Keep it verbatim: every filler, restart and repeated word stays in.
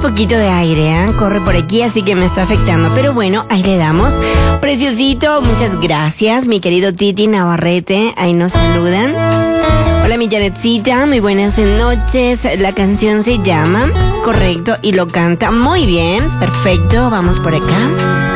poquito de aire, ¿eh? Corre por aquí, así que me está afectando. Pero bueno, ahí le damos. Preciosito, muchas gracias, mi querido Titi Navarrete. Ahí nos saludan. Hola, mi Janetcita, muy buenas noches. La canción se llama Correcto y lo canta muy bien. Perfecto, vamos por acá.